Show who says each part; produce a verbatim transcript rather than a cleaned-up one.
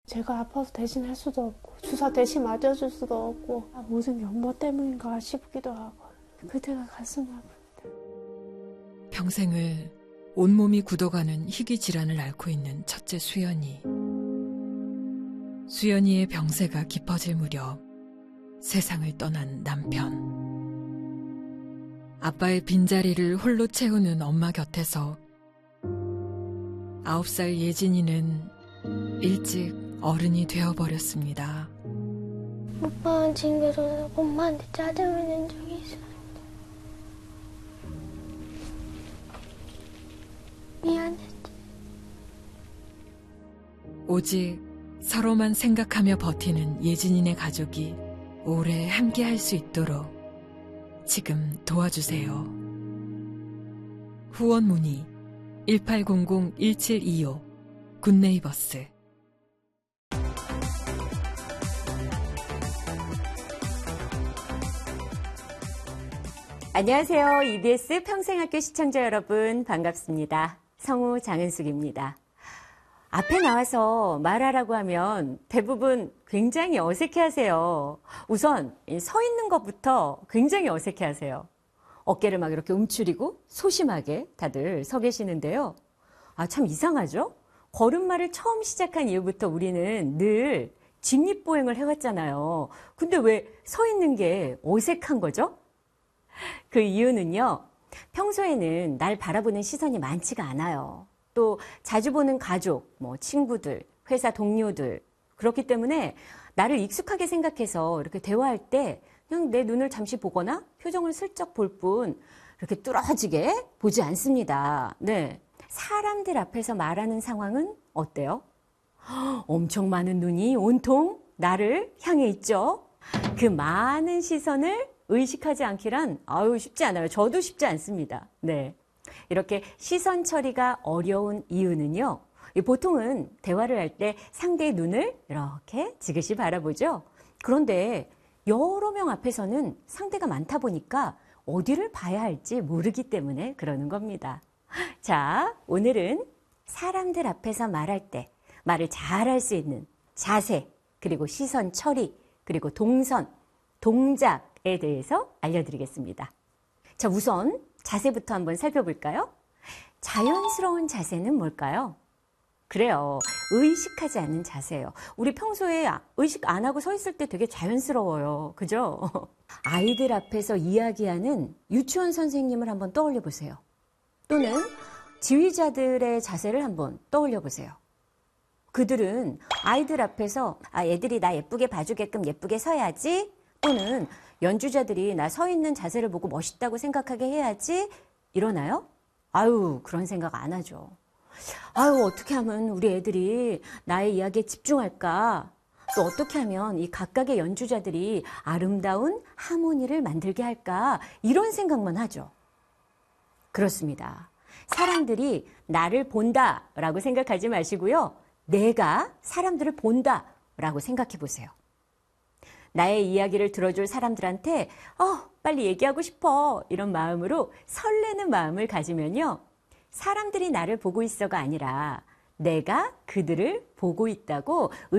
Speaker 1: 제가 아파서 대신 할 수도 없고 주사 대신 맞아줄 수도 없고 아, 모든 게 엄마 때문인가 싶기도 하고 그때가 가슴 아픕니다.
Speaker 2: 평생을 온몸이 굳어가는 희귀 질환을 앓고 있는 첫째 수연이. 수연이의 병세가 깊어질 무렵 세상을 떠난 남편. 아빠의 빈자리를 홀로 채우는 엄마 곁에서 아홉 살 예진이는 일찍 어른이 되어버렸습니다.
Speaker 3: 오빠는 징그러서 엄마한테 짜증을 낸 적이 있었는데 미안했지.
Speaker 2: 오직 서로만 생각하며 버티는 예진이네 가족이 오래 함께할 수 있도록 지금 도와주세요. 후원 문의 일팔공공 일칠이오 굿네이버스.
Speaker 4: 안녕하세요. 이비에스 평생학교 시청자 여러분 반갑습니다. 성우 장은숙입니다. 앞에 나와서 말하라고 하면 대부분 굉장히 어색해하세요. 우선 서 있는 것부터 굉장히 어색해하세요. 어깨를 막 이렇게 움츠리고 소심하게 다들 서 계시는데요. 아, 참 이상하죠? 걸음마를 처음 시작한 이후부터 우리는 늘 직립보행을 해왔잖아요. 근데 왜 서 있는 게 어색한 거죠? 그 이유는요, 평소에는 날 바라보는 시선이 많지가 않아요. 또 자주 보는 가족, 뭐 친구들, 회사 동료들, 그렇기 때문에 나를 익숙하게 생각해서 이렇게 대화할 때 그냥 내 눈을 잠시 보거나 표정을 슬쩍 볼 뿐 이렇게 뚫어지게 보지 않습니다. 네, 사람들 앞에서 말하는 상황은 어때요? 허, 엄청 많은 눈이 온통 나를 향해 있죠. 그 많은 시선을 의식하지 않기란 아유 쉽지 않아요. 저도 쉽지 않습니다. 네, 이렇게 시선 처리가 어려운 이유는요. 보통은 대화를 할 때 상대의 눈을 이렇게 지그시 바라보죠. 그런데 여러 명 앞에서는 상대가 많다 보니까 어디를 봐야 할지 모르기 때문에 그러는 겁니다. 자, 오늘은 사람들 앞에서 말할 때 말을 잘할 수 있는 자세, 그리고 시선 처리, 그리고 동선, 동작에 대해서 알려드리겠습니다. 자, 우선 자세부터 한번 살펴볼까요? 자연스러운 자세는 뭘까요? 그래요. 의식하지 않는 자세예요. 우리 평소에 의식 안 하고 서 있을 때 되게 자연스러워요. 그죠? 아이들 앞에서 이야기하는 유치원 선생님을 한번 떠올려 보세요. 또는 지휘자들의 자세를 한번 떠올려 보세요. 그들은 아이들 앞에서 아, 애들이 나 예쁘게 봐주게끔 예쁘게 서야지, 또는 연주자들이 나 서 있는 자세를 보고 멋있다고 생각하게 해야지 이러나요? 아유, 그런 생각 안 하죠. 아유, 어떻게 하면 우리 애들이 나의 이야기에 집중할까? 또 어떻게 하면 이 각각의 연주자들이 아름다운 하모니를 만들게 할까? 이런 생각만 하죠. 그렇습니다. 사람들이 나를 본다라고 생각하지 마시고요. 내가 사람들을 본다라고 생각해 보세요. 나의 이야기를 들어줄 사람들한테 어, 빨리 얘기하고 싶어 이런 마음으로 설레는 마음을 가지면요. 사람들이 나를 보고 있어가 아니라 내가 그들을 보고 있다고